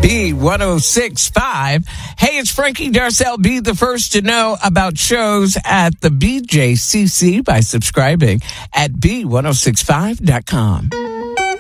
B1065. Hey, it's Frankie Darcell. Be the first to know about shows at the BJCC by subscribing at B1065.com.